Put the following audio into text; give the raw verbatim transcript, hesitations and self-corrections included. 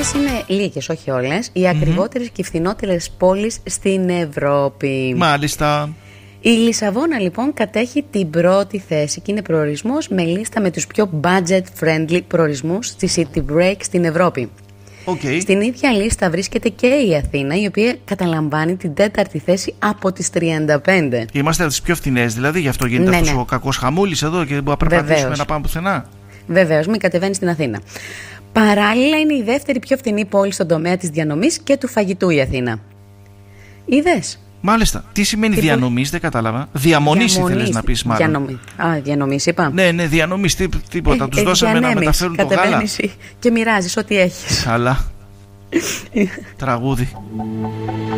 Αυτές είναι λίγες, όχι όλες, οι ακριβότερες mm-hmm. και φθηνότερες πόλεις στην Ευρώπη. Μάλιστα. Η Λισαβόνα λοιπόν κατέχει την πρώτη θέση και είναι προορισμός με λίστα με τους πιο budget-friendly προορισμούς στη City Break στην Ευρώπη. Okay. Στην ίδια λίστα βρίσκεται και η Αθήνα, η οποία καταλαμβάνει την τέταρτη θέση από τις τριάντα πέντε. Είμαστε από τις πιο φθηνές, δηλαδή, γι' αυτό γίνεται ναι, αυτός ναι. ο κακός χαμούλης εδώ και δεν μπορούμε να περπατήσουμε να πάμε πουθενά. Βεβαίως, μην κατεβαίνει στην Αθήνα. Παράλληλα, είναι η δεύτερη πιο φθηνή πόλη στον τομέα της διανομής και του φαγητού η Αθήνα. Είδες? Μάλιστα. Τι σημαίνει διανομής, δεν κατάλαβα. Διαμονής ήθελες να πεις, μάλλον. Διανομή. Α, διανομής είπα. Ναι, ναι, διανομής. Τι, τίποτα. Ε, Τους ε, δώσαμε να μεταφέρουν το γάλα. Και μοιράζεις ό,τι έχεις. Καλά. Τραγούδι.